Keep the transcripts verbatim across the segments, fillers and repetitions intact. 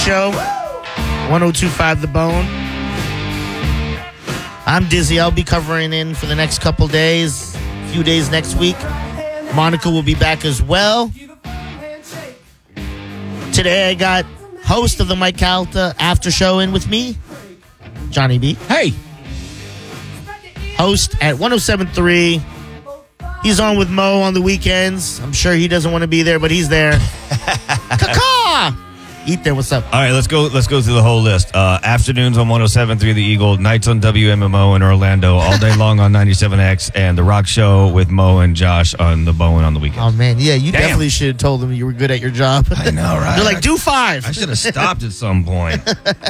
Show, one oh two point five The Bone. I'm Dizzy. I'll be covering in for the next couple days, a few days next week. Monica will be back as well. Today I got host of the Mike Calta After Show in with me, Johnny B. Hey. Host at one oh seven point three. He's on with Mo on the weekends. I'm sure he doesn't want to be there, but he's there. Caw-caw! Eat there, what's up? All right, let's go Let's go through the whole list. Uh, afternoons on one oh seven point three The Eagle, nights on W M M O in Orlando, all day long on ninety-seven X, and The Rock Show with Mo and Josh on the Bowen on the weekend. Oh, man, yeah, you Damn. definitely should have told them you were good at your job. I know, right? You're like, do five. I should have stopped at some point.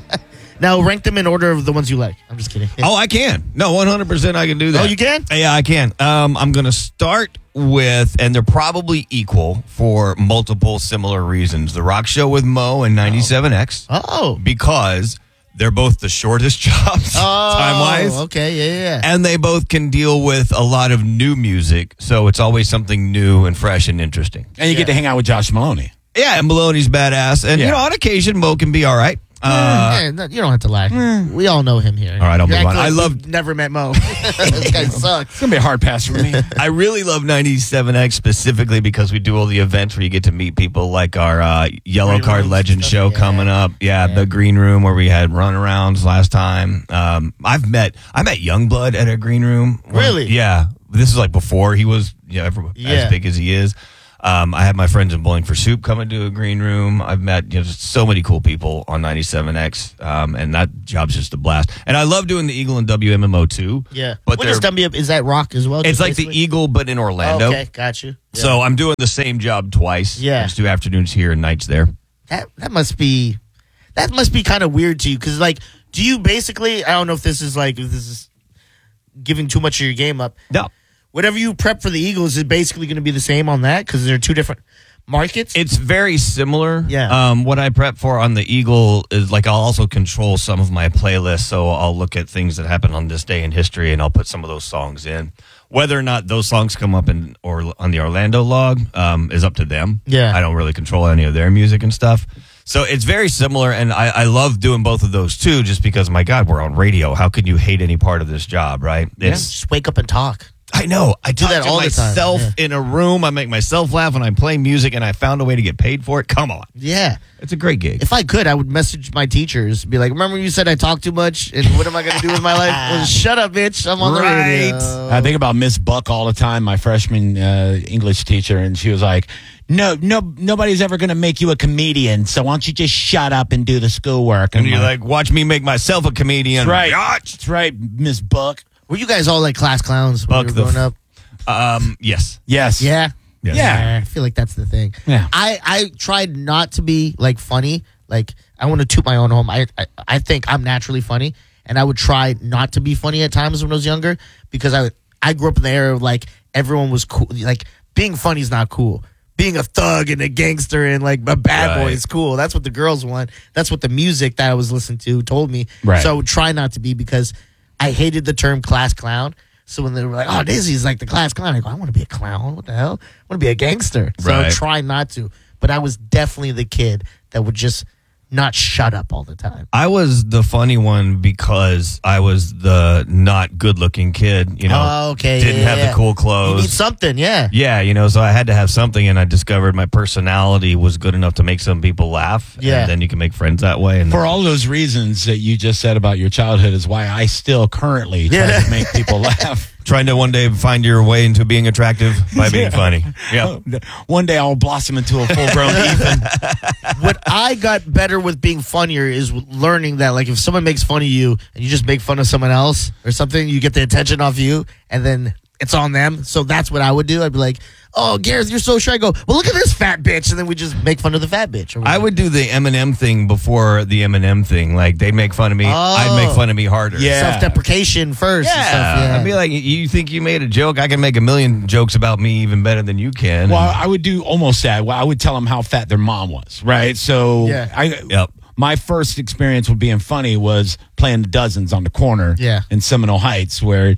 Now, rank them in order of the ones you like. I'm just kidding. Oh, I can. No, one hundred percent I can do that. Oh, you can? Yeah, I can. Um, I'm going to start with, and they're probably equal for multiple similar reasons, The Rock Show with Mo and ninety-seven X. Oh. Because they're both the shortest jobs, Oh, time-wise. okay, yeah, yeah. And they both can deal with a lot of new music, so it's always something new and fresh and interesting. And you Yeah. get to hang out with Josh Maloney. Yeah, and Maloney's badass. And, Yeah. you know, on occasion, Mo can be all right. Uh, Eh, no, you don't have to lie. We all know him here. All right, I'll You move act on. like I we've love- never met Mo. This guy sucks. It's going to be a hard pass for me. I really love ninety-seven X specifically because we do all the events where you get to meet people, like our uh, Yellow Green Card rooms Legend and show stuff, yeah. coming up. Yeah, Yeah. the Green Room where we had runarounds last time. Um, I've met I met Youngblood at a Green Room. Really? Yeah. This is like before he was you know, ever, Yeah. as big as he is. Um, I have my friends in Bowling for Soup coming to a Green Room. I've met you know just so many cool people on ninety-seven X, um, and that job's just a blast. And I love doing the Eagle and W M M O too. Yeah. but What is they're- W? Is that rock as well? it's just like the basically? Eagle, but in Orlando. Okay, got you. Yeah. So I'm doing the same job twice. Yeah. I just do afternoons here and nights there. that that must be that must be kind of weird to you because like, do you basically? I don't know if this is like if this is giving too much of your game up. No. Whatever you prep for the Eagles is basically going to be the same on that because they're two different markets. It's very similar. Yeah. Um, what I prep for on the Eagle is like I'll also control some of my playlists. So I'll look at things that happened on this day in history and I'll put some of those songs in. Whether or not those songs come up in or on the Orlando log um, is up to them. Yeah. I don't really control any of their music and stuff. So it's very similar, and I, I love doing both of those too, just because, my God, we're on radio. How could you hate any part of this job, right? It's just wake up and talk. I know. I do that that all the time, myself yeah. in a room. I make myself laugh when I play music, and I found a way to get paid for it. Come on. Yeah. It's a great gig. If I could, I would message my teachers, be like, "Remember you said I talk too much, and what am I going to do with my life?" Well, shut up, bitch! I'm on the Right. radio. I think about Miss Buck all the time, my freshman uh, English teacher, and she was like, "No, no, nobody's ever going to make you a comedian. So why don't you just shut up and do the schoolwork?" and you're my- like, watch me make myself a comedian. "That's right, Yatch. that's right, Miss Buck." Were you guys all like class clowns when Buck you were the growing f- up? Um, yes. Yes. Yeah. Yes. Yeah. I feel like that's the thing. Yeah. I, I tried not to be like funny. Like I want to toot my own home. I, I I think I'm naturally funny, and I would try not to be funny at times when I was younger because I I grew up in the era of like everyone was cool. Like being funny is not cool. Being a thug and a gangster and like a bad boy Right. is cool. That's what the girls want. That's what the music that I was listening to told me. Right. So I would try not to be because I hated the term class clown. So when they were like, "Oh, Dizzy's like the class clown," I go, "I want to be a clown. What the hell? I want to be a gangster." So I Right. try not to. But I was definitely the kid that would just not shut up all the time. I was the funny one because I was the not good-looking kid. You know, Oh, okay. didn't yeah, have yeah. the cool You clothes. need something, yeah. Yeah, you know, so I had to have something, and I discovered my personality was good enough to make some people laugh. Yeah. And then you can make friends that way. And For all those reasons that you just said about your childhood is why I still currently try Yeah. to make people laugh. trying to one day find your way into being attractive by being Yeah. funny. Yeah. One day I'll blossom into a full-grown Ethan. What I got better with being funnier is learning that, like, if someone makes fun of you and you just make fun of someone else or something, you get the attention off you, and then it's on them. So that's what I would do. I'd be like, "Oh, Gareth, you're so shy." I go, "Well, look at this fat bitch," and then we just make fun of the fat bitch. or I whatever. would do the Eminem thing before the Eminem thing. Like, they'd make fun of me. I'd make fun of me harder. Yeah. self-deprecation first. and Yeah. stuff, yeah. I'd be like, you think you made a joke? I can make a million jokes about me even better than you can. Well, I would do almost that. Well, I would tell them how fat their mom was, right? So Yeah. I Yep. my first experience with being funny was playing the Dozens on the corner Yeah. in Seminole Heights, where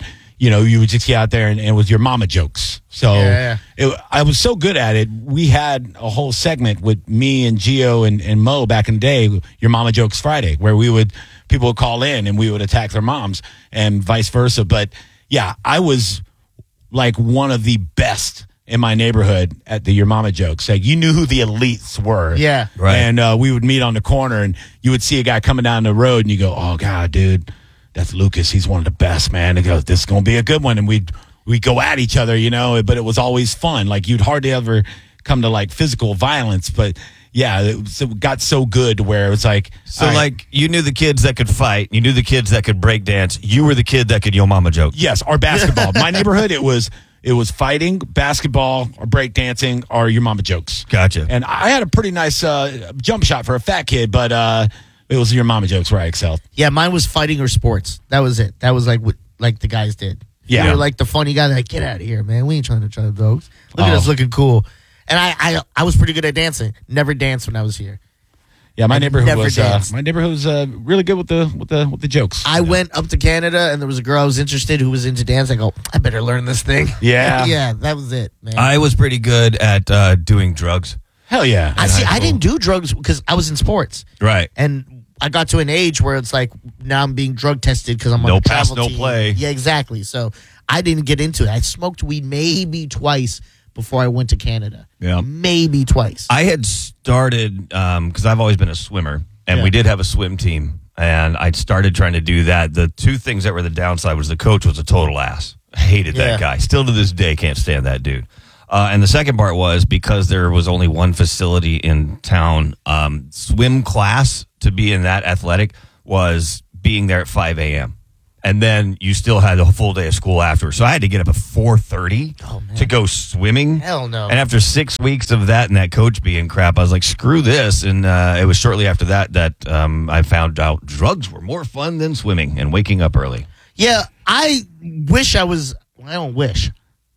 you know, you would just get out there and, and it was your mama jokes. So Yeah. it, I was so good at it. We had a whole segment with me and Gio and, and Mo back in the day, Your Mama Jokes Friday, where we would, people would call in and we would attack their moms and vice versa. But yeah, I was like one of the best in my neighborhood at the Your Mama Jokes. Like, you knew who the elites were. Yeah. Right. And uh, we would meet on the corner and you would see a guy coming down the road and you go, oh God, dude, that's Lucas. He's one of the best, man. And go, this is going to be a good one. And we'd, we'd go at each other, you know, but it was always fun. Like, you'd hardly ever come to like physical violence, but yeah, it, was, it got so good where it was like, So, all right, like, you knew the kids that could fight. You knew the kids that could break dance. You were the kid that could Yo Mama joke. yes, or basketball. My neighborhood, it was, it was fighting, basketball, or break dancing, or Your Mama Jokes. Gotcha. And I had a pretty nice uh, jump shot for a fat kid, but uh, it was Your Mama Jokes where I excelled. Yeah, mine was fighting or sports. That was it. That was like what like the guys did. Yeah. We were like the funny guy, like, get out of here, man. We ain't trying to try to jokes. Look at Oh. us looking cool. And I, I I was pretty good at dancing. Never danced when I was here. Yeah, my I neighborhood never was uh, danced. my neighborhood was uh, really good with the with the with the jokes. I went up to Canada and there was a girl I was interested who was into dance. I go, I better learn this thing. Yeah. yeah, that was it, man. I was pretty good at uh, doing drugs. Hell yeah. I see. high I didn't do drugs because I was in sports, Right. and I got to an age where it's like now I'm being drug tested because I'm on No a pass, travel no team. play. Yeah, exactly. So I didn't get into it. I smoked weed maybe twice before I went to Canada. Yeah. maybe twice. I had started because I've always been a swimmer, and Yeah. we did have a swim team, and I started trying to do that. The two things that were the downside was the coach was a total ass. I hated Yeah. that guy. Still to this day, can't stand that dude. Uh, and the second part was because there was only one facility in town, um, swim class to be in that athletic was being there at five a.m. And then you still had a full day of school after. So I had to get up at four thirty Oh, man. to go swimming. Hell no. And after six weeks of that and that coach being crap, I was like, screw this. And uh, it was shortly after that that um, I found out drugs were more fun than swimming and waking up early. Yeah, I wish I was. I don't wish.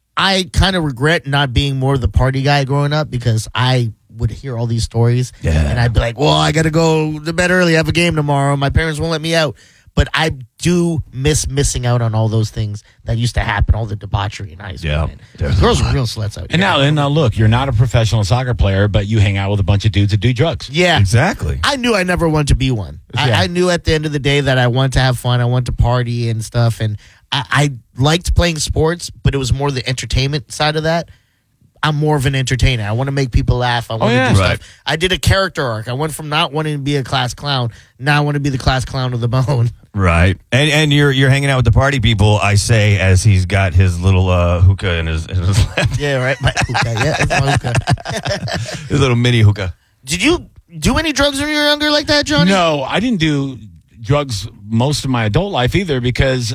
I kind of regret not being more of the party guy growing up because I would hear all these stories. Yeah. And I'd be like, well, I got to go to bed early. I have a game tomorrow. My parents won't let me out. But I do miss missing out on all those things that used to happen, all the debauchery in high school. Yeah. man. There's Girls are real sluts out here. And now, and now, look, you're not a professional soccer player, but you hang out with a bunch of dudes that do drugs. Yeah. Exactly. I knew I never wanted to be one. Yeah. I, I knew at the end of the day that I wanted to have fun. I wanted to party and stuff. And I, I liked playing sports, but it was more the entertainment side of that. I'm more of an entertainer. I want to make people laugh. I want yeah. to do Right. stuff. I did a character arc. I went from not wanting to be a class clown, now I want to be the class clown of the bone. Right. And and you're you're hanging out with the party people, I say, as he's got his little uh, hookah in his, in his lap. Yeah, right. My hookah. Yeah, it's my hookah. His little mini hookah. Did you do any drugs when you were younger like that, Johnny? No, I didn't do drugs most of my adult life either because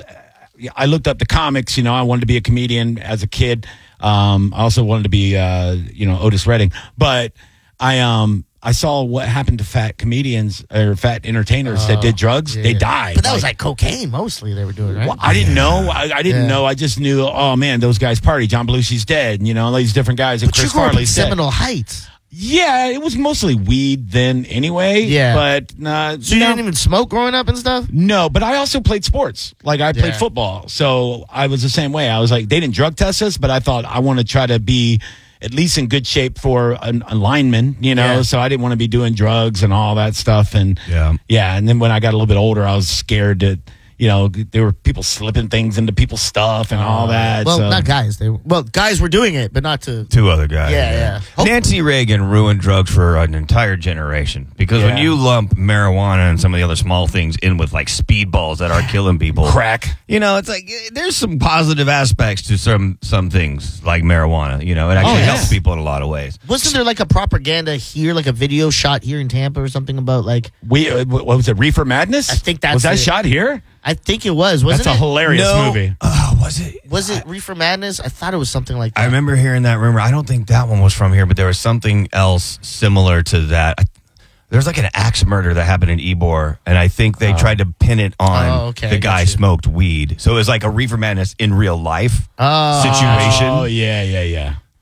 I looked up the comics. You know, I wanted to be a comedian as a kid. Um, I also wanted to be, uh, you know, Otis Redding. But I um I saw what happened to fat comedians or fat entertainers that did drugs. Yeah. They died. But that was like cocaine mostly they were doing, right? Well, I didn't know. I, I didn't Yeah. know. I just knew. Oh man, those guys party. John Belushi's dead. You know, all these different guys. And But you Chris grew up in Farley's dead. Seminole Heights. Yeah, it was mostly weed then anyway. Yeah. But uh, So you no. didn't even smoke growing up and stuff? No, but I also played sports. Like I played Yeah. football. So I was the same way. I was like, they didn't drug test us, but I thought I want to try to be at least in good shape for an, a lineman, you know? Yeah. So I didn't want to be doing drugs and all that stuff. And Yeah. yeah. And then when I got a little bit older, I was scared that, you know, there were people slipping things into people's stuff and all that. Well, so. not guys. They were, well, guys were doing it, but not to. Two other guys. Yeah, yeah. Hope- Nancy Reagan ruined drugs for an entire generation because when Yeah. you lump marijuana and some of the other small things in with like speedballs that are killing people, Crack. you know, it's like eh, there's some positive aspects to some some things like marijuana. You know, it actually Oh, yeah. helps people in a lot of ways. Wasn't there like a propaganda here, like a video shot here in Tampa or something about like? We, uh, what was it, Reefer Madness? I think that's Was that it. shot here? I think it was. Wasn't That's a it? hilarious movie. Oh, was it? Was it Reefer Madness? I thought it was something like that. I remember hearing that rumor. I don't think that one was from here, but there was something else similar to that. I, there's like an axe murder that happened in Ybor, and I think they tried to pin it on Oh, okay, I the got guy you. smoked weed. So it was like a Reefer Madness in real life Oh. situation. Oh, yeah, yeah, yeah.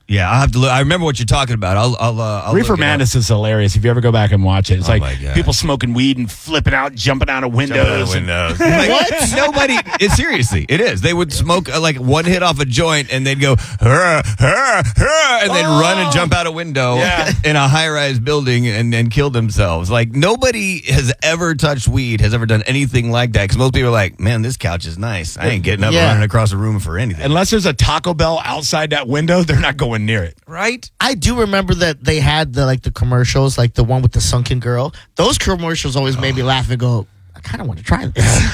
Yeah, I have to look. I remember what you're talking about. I'll, I'll, uh, I'll Reefer look it up. Madness is hilarious. If you ever go back and watch it, it's Oh like my God. people smoking weed and flipping out, jumping out of windows. Jumping out of windows. Like, what? Nobody. It, seriously, it is. They would smoke uh, like one hit off a joint, and they'd go, hurrah, hurrah, hurrah, and they'd Oh. run and jump out a window Yeah. in a high-rise building and, and kill themselves. Like, nobody has ever touched weed, has ever done anything like that. Because most people are like, man, this couch is nice. I ain't getting up Yeah. and running across a room for anything. Unless there's a Taco Bell outside that window, they're not going near it. Right? I do remember that they had the like the commercials, like the one with the sunken girl. Those commercials always made me laugh and go, I kind of want to try this.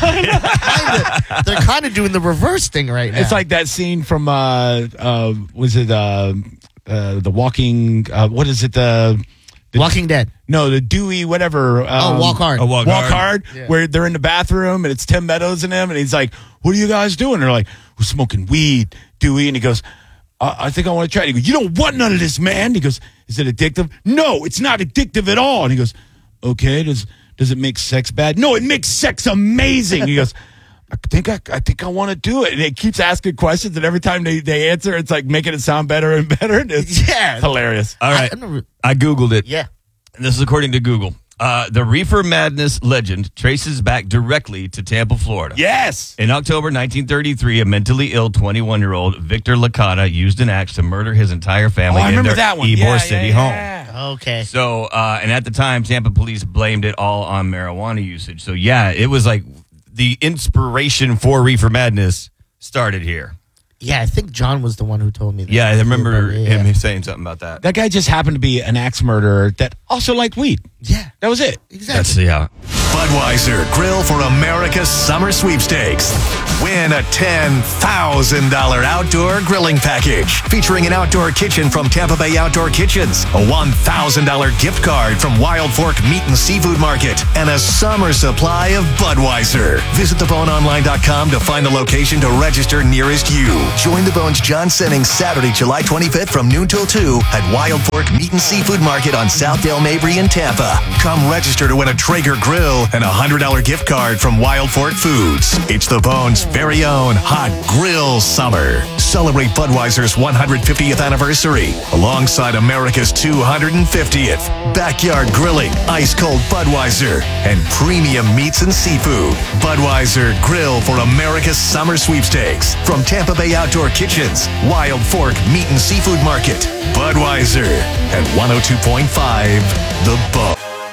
kinda, they're kind of doing the reverse thing right now. It's like that scene from uh, uh, was it uh, uh, the Walking? Uh, what is it? The, the Walking Dead. No, the Dewey whatever. Um, Oh, Walk Hard. Oh, Walk Walk Hard. Hard. Yeah. Where they're in the bathroom and it's Tim Meadows and him, and he's like, "What are you guys doing?" And they're like, "We're smoking weed, Dewey." And he goes, I, I think I want to try it. He goes, "You don't want none of this, man." He goes, "Is it addictive?" "No, it's not addictive at all." And he goes, "Okay, does does it make sex bad?" "No, it makes sex amazing." He goes, I think I, I think I want to do it. And it keeps asking questions, and every time they, they answer, it's like making it sound better and better. And it's Yeah. hilarious. All right. I never- I Googled it. yeah. And this is according to Google. Uh, the Reefer Madness legend traces back directly to Tampa, Florida. Yes. In October nineteen thirty-three, a mentally ill twenty-one-year-old Victor Licata used an axe to murder his entire family Oh, I in remember their that one. Ybor Yeah, City yeah, home. yeah. Okay. So, uh, and at the time, Tampa police blamed it all on marijuana usage. So, yeah, it was like the inspiration for Reefer Madness started here. Yeah, I think John was the one who told me that. Yeah, I remember Yeah. him saying something about that. That guy just happened to be an axe murderer that also liked weed. Yeah, That was it. exactly. That's, yeah. Budweiser Grill for America's Summer Sweepstakes. Win a ten thousand dollars outdoor grilling package featuring an outdoor kitchen from Tampa Bay Outdoor Kitchens, a one thousand dollars gift card from Wild Fork Meat and Seafood Market, and a summer supply of Budweiser. Visit the bone online dot com to find the location to register nearest you. Join the Bones John Sennings Saturday, July twenty-fifth from noon till two at Wild Fork Meat and Seafood Market on Southdale Mabry in Tampa. Come register to win a Traeger grill and a one hundred dollars gift card from Wild Fork Foods. It's the Bones' very own Hot Grill Summer. Celebrate Budweiser's one hundred fiftieth anniversary alongside America's two hundred fiftieth. Backyard grilling, ice-cold Budweiser, and premium meats and seafood. Budweiser Grill for America's Summer Sweepstakes. From Tampa Bay Outdoor Kitchens, Wild Fork Meat and Seafood Market. Budweiser at one oh two point five The Bone.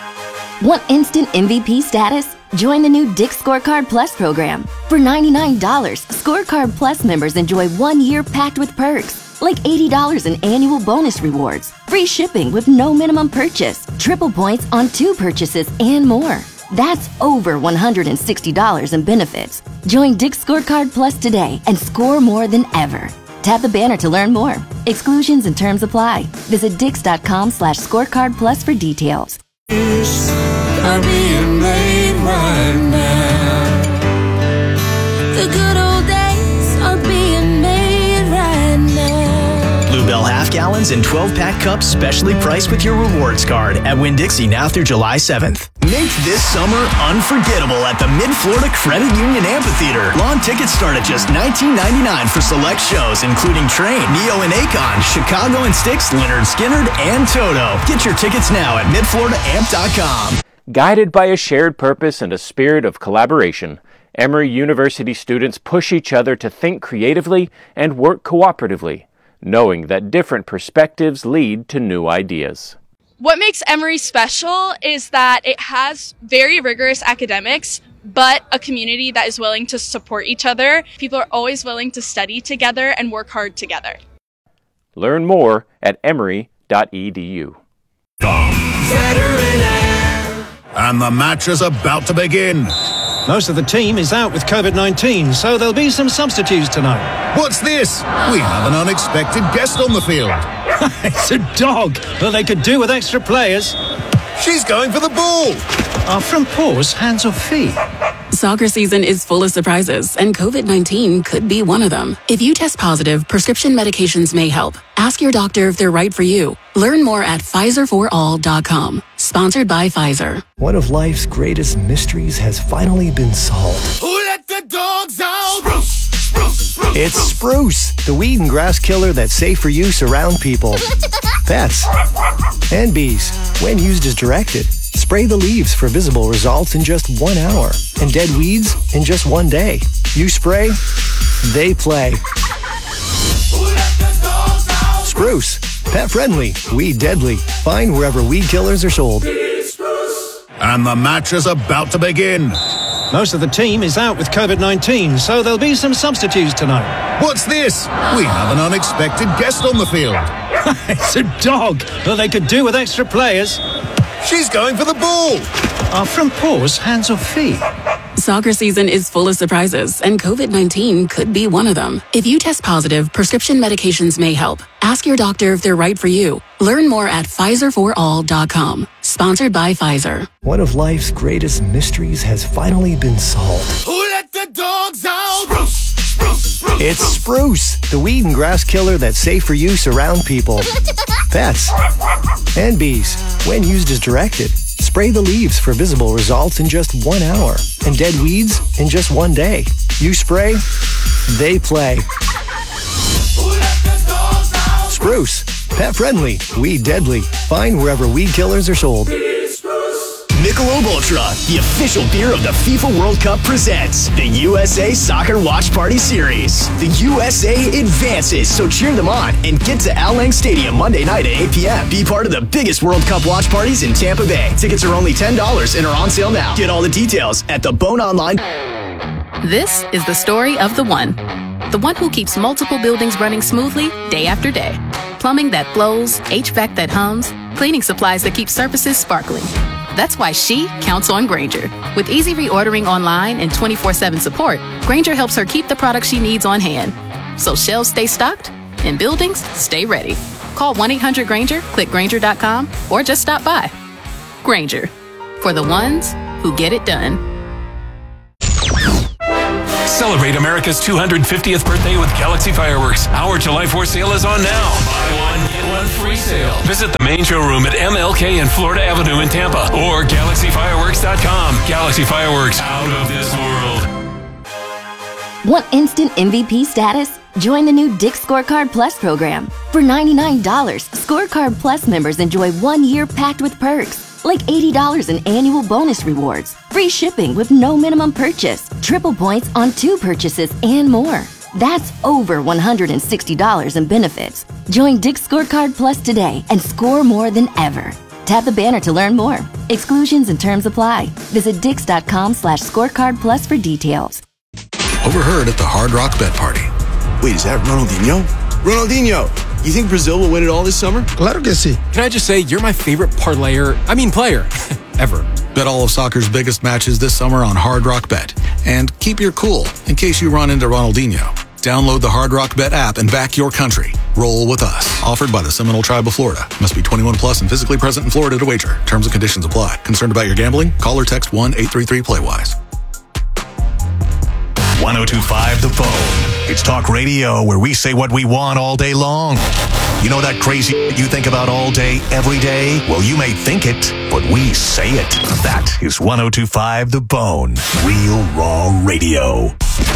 Want instant M V P status? Join the new Dick's Scorecard Plus program. For ninety-nine dollars, Scorecard Plus members enjoy one year packed with perks, like eighty dollars in annual bonus rewards, free shipping with no minimum purchase, triple points on two purchases, and more. That's over one hundred sixty dollars in benefits. Join Dick's Scorecard Plus today and score more than ever. Tap the banner to learn more. Exclusions and terms apply. Visit dix.com slash scorecard plus for details. Are being made right now. The good old days are being made right now. Bluebell half gallons and twelve pack cups specially priced with your rewards card at Winn-Dixie now through July seventh. Make this summer unforgettable at the Mid-Florida Credit Union Amphitheater. Lawn tickets start at just nineteen ninety-nine for select shows including Train, Neo and Akon, Chicago and Styx, Leonard Skinner, and Toto. Get your tickets now at mid florida amp dot com. Guided by a shared purpose and a spirit of collaboration, Emory University students push each other to think creatively and work cooperatively, knowing that different perspectives lead to new ideas. What makes Emory special is that it has very rigorous academics, but a community that is willing to support each other. People are always willing to study together and work hard together. Learn more at emory dot e d u. And the match is about to begin. Most of the team is out with covid nineteen, so there'll be some substitutes tonight. What's this? We have an unexpected guest on the field. It's a dog, but they could do with extra players. She's going for the ball. Are front paws hands or feet? Soccer season is full of surprises, and covid nineteen could be one of them. If you test positive, prescription medications may help. Ask your doctor if they're right for you. Learn more at Pfizer for all dot com. Sponsored by Pfizer. One of life's greatest mysteries has finally been solved. Who let the dogs out? Spruce, spruce, spruce, It's Spruce, the weed and grass killer that's safe for use around people, pets, and bees. When used as directed, spray the leaves for visible results in just one hour and dead weeds in just one day. You spray, they play. Spruce, pet friendly, weed deadly. Find wherever weed killers are sold. And the match is about to begin. Most of the team is out with COVID nineteen, so there'll be some substitutes tonight. What's this? We have an unexpected guest on the field. It's a dog. Well, they could do with extra players. She's going for the ball. Are front paws hands or feet? Soccer season is full of surprises, and COVID nineteen could be one of them. If you test positive, prescription medications may help. Ask your doctor if they're right for you. Learn more at Pfizer for all dot com. Sponsored by Pfizer. One of life's greatest mysteries has finally been solved. Who let the dogs out? Spruce, spruce, spruce. It's Spruce, the weed and grass killer that's safe for use around people, pets, and bees. When used as directed, spray the leaves for visible results in just one hour and dead weeds in just one day. You spray, they play. Spruce, pet friendly, weed deadly. Find wherever weed killers are sold. Michelob Ultra, the official beer of the FIFA World Cup, presents the U S A Soccer Watch Party Series. The U S A advances, so cheer them on and get to Al Lang Stadium Monday night at eight p.m. Be part of the biggest World Cup watch parties in Tampa Bay. Tickets are only ten dollars and are on sale now. Get all the details at the Bone Online. This is the story of the one. The one who keeps multiple buildings running smoothly day after day. Plumbing that flows, H V A C that hums, cleaning supplies that keep surfaces sparkling. That's why she counts on Grainger. With easy reordering online and twenty-four seven support, Grainger helps her keep the products she needs on hand. So shelves stay stocked and buildings stay ready. Call one eight hundred Grainger, click Grainger dot com, or just stop by. Grainger, for the ones who get it done. Celebrate America's two hundred fiftieth birthday with Galaxy Fireworks. Our July fourth sale is on now. Buy one, get one free sale. Visit the main showroom at M L K and Florida Avenue in Tampa or galaxy fireworks dot com. Galaxy Fireworks, out of this world. Want instant M V P status? Join the new Dick's Scorecard Plus program. For ninety-nine dollars, Scorecard Plus members enjoy one year packed with perks. Like eighty dollars in annual bonus rewards, free shipping with no minimum purchase, triple points on two purchases, and more. That's over one hundred sixty dollars in benefits. Join Dick's Scorecard Plus today and score more than ever. Tap the banner to learn more. Exclusions and terms apply. Visit dix dot com slash scorecard plus for details. Overheard at the Hard Rock Bet Party. Wait, is that Ronaldinho? Ronaldinho! You think Brazil will win it all this summer? Claro que sí. Can I just say, you're my favorite parlayer, I mean player, ever. Bet all of soccer's biggest matches this summer on Hard Rock Bet. And keep your cool in case you run into Ronaldinho. Download the Hard Rock Bet app and back your country. Roll with us. Offered by the Seminole Tribe of Florida. Must be twenty-one plus and physically present in Florida to wager. Terms and conditions apply. Concerned about your gambling? Call or text one eight three three play wise. one oh two point five The Phone. It's talk radio where we say what we want all day long. You know that crazy you think about all day, every day? Well, you may think it, but we say it. That is one oh two point five The Bone. Real raw radio.